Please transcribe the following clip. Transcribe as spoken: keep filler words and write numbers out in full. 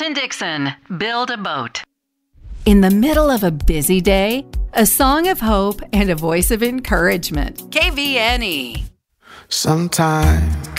and Dixon, Build a Boat. In the middle of a busy day, a song of hope and a voice of encouragement. K V N E. Sometimes